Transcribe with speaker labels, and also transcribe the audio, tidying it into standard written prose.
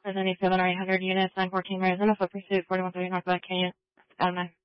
Speaker 1: There's any 7 or 800 units, 914 Arizona, foot pursuit, 4130 Northwest Canyon.